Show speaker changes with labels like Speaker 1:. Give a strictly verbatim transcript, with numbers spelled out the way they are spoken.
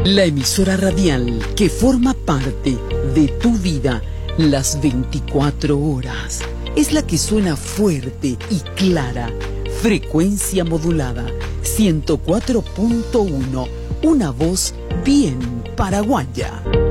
Speaker 1: La emisora radial que forma parte de tu vida las veinticuatro horas. Es la que suena fuerte y clara. Frecuencia modulada ciento cuatro punto uno. Una voz bien paraguaya.